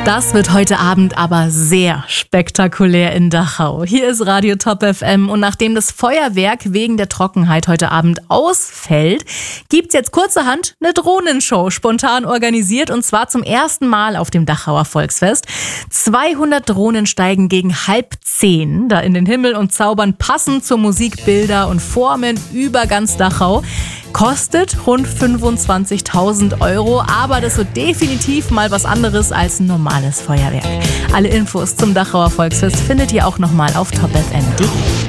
Das wird heute Abend aber sehr spektakulär in Dachau. Hier ist Radio Top FM und nachdem das Feuerwerk wegen der Trockenheit heute Abend ausfällt, gibt's jetzt kurzerhand eine Drohnenshow spontan organisiert und zwar zum ersten Mal auf dem Dachauer Volksfest. 200 Drohnen steigen gegen 9:30 da in den Himmel und zaubern passend zur Musik Bilder und Formen über ganz Dachau. Kostet rund 25.000 €, aber das wird definitiv mal was anderes als ein normales Feuerwerk. Alle Infos zum Dachauer Volksfest findet ihr auch nochmal auf topfm.de.